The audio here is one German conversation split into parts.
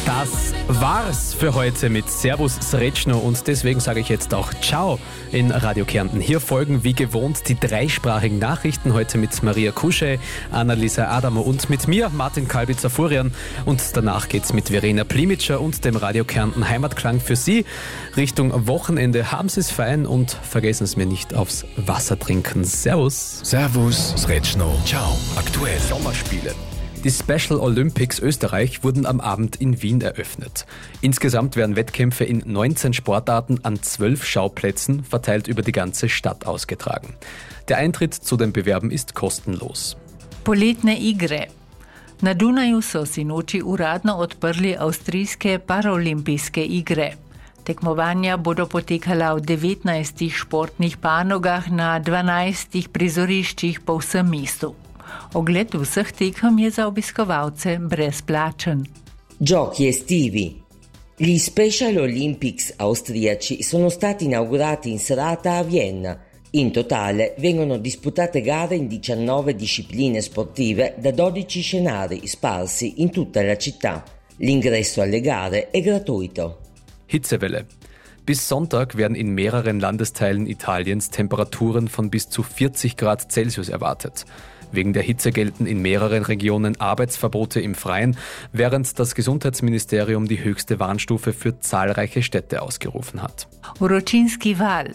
Das war's für heute mit Servus Srečno und deswegen sage ich jetzt auch Ciao in Radio Kärnten. Hier folgen wie gewohnt die dreisprachigen Nachrichten, heute mit Maria Kuschej, Annalisa Adamo und mit mir, Martin Kalbitzer-Furian. Und danach geht's mit Verena Plimica und dem Radio Kärnten Heimatklang für Sie. Richtung Wochenende haben Sie es fein und vergessen Sie mir nicht aufs Wasser trinken. Servus. Servus Srečno. Ciao. Aktuell. Sommerspiele. Die Special Olympics Österreich wurden am Abend in Wien eröffnet. Insgesamt werden Wettkämpfe in 19 Sportarten an 12 Schauplätzen verteilt über die ganze Stadt ausgetragen. Der Eintritt zu den Bewerben ist kostenlos. Poletne igre. Na Dunaju so sinoči uradno odprli avstrijske paraolimpijske igre. Tekmovanja bodo potekala v 19 športnih panogah na 12 prizoriščih po vsem mestu. Ogled vseh tekem je za obiskovalce brezplačen. Giochi estivi. Gli Special Olympics austriaci sono stati inaugurati in serata a Vienna. In totale vengono disputate gare in 19 discipline sportive da 12 scenari sparsi in tutta la città. L'ingresso alle gare è gratuito. Hitzewelle. Bis Sonntag werden in mehreren Landesteilen Italiens Temperaturen von bis zu 40 Grad Celsius erwartet. Wegen der Hitze gelten in mehreren Regionen Arbeitsverbote im Freien, während das Gesundheitsministerium die höchste Warnstufe für zahlreiche Städte ausgerufen hat. Vročinski val.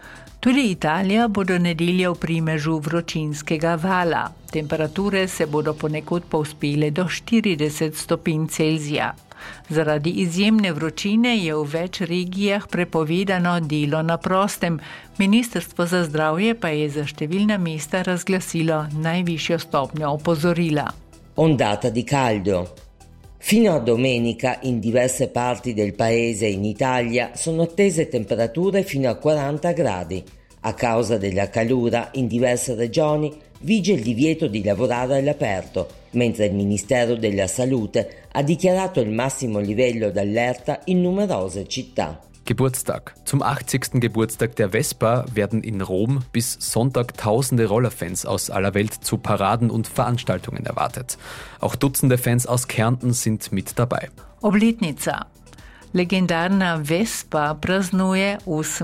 Tudi Italija bo do nedelje v primežu vročinskega vala. Temperature se bodo ponekod povzpele do 40 stopinj Celzija. Zaradi izjemne vročine je v več regijah prepovedano delo na prostem. Ministrstvo za zdravje pa je za številna mesta razglasilo najvišjo stopnjo opozorila. Ondata di caldo. Fino a domenica in diverse parti del paese in Italia sono attese temperature fino a 40 gradi. A causa della calura in diverse regioni vige il divieto di lavorare all'aperto, mentre il Ministero della Salute ha dichiarato il massimo livello d'allerta in numerose città. Geburtstag. Zum 80. Geburtstag der Vespa werden in Rom bis Sonntag tausende Rollerfans aus aller Welt zu Paraden und Veranstaltungen erwartet. Auch Dutzende Fans aus Kärnten sind mit dabei. Obletnica. Legendarna Vespa praznuje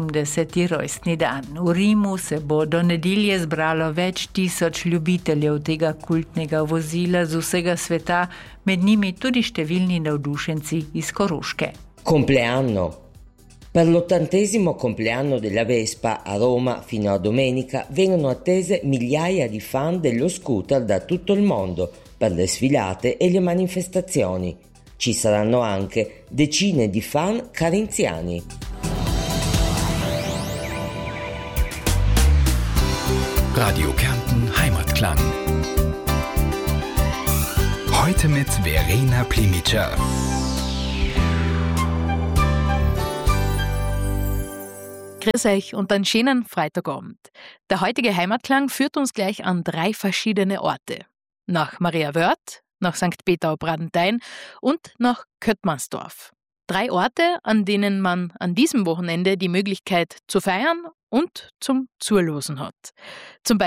80. rojstni dan. V Rimu se bo do nedelje zbralo več tisoč ljubiteljev tega kultnega vozila z vsega sveta, med njimi tudi številni navdušenci iz Koroške. Compleanno. Per l'80° compleanno della Vespa a Roma fino a domenica vengono attese migliaia di fan dello scooter da tutto il mondo per le sfilate e le manifestazioni. Ci saranno anche decine di fan carinziani. Radio Kärnten Heimatklang. Heute mit Verena Plimica. Grüß euch und einen schönen Freitagabend. Der heutige Heimatklang führt uns gleich an 3 verschiedene Orte. Nach Mariawörth, nach St. Peter-Bradentein und nach Köttmannsdorf. 3 Orte, an denen man an diesem Wochenende die Möglichkeit zu feiern und zum Zulosen hat. Zum Beispiel